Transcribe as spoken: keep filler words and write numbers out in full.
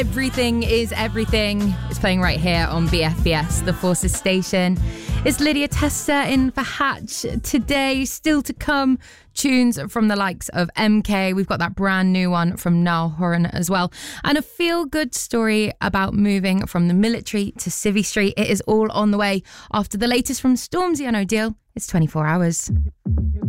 Everything is Everything. It's playing right here on B F B S, the Forces station. It's Lydia Testa in for Hatch today. Still to come, tunes from the likes of M K. We've got that brand new one from Niall Horan as well. And a feel-good story about moving from the military to Civvy Street. It is all on the way after the latest from Stormzy and O'Deal. It's twenty-four hours.